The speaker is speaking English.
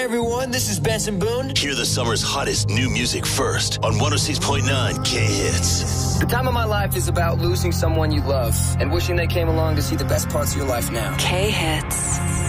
Everyone, this is Benson Boone. Hear the summer's hottest new music first on 106.9 K-Hits. The time of my life is about losing someone you love and wishing they came along to see the best parts of your life now. K-Hits.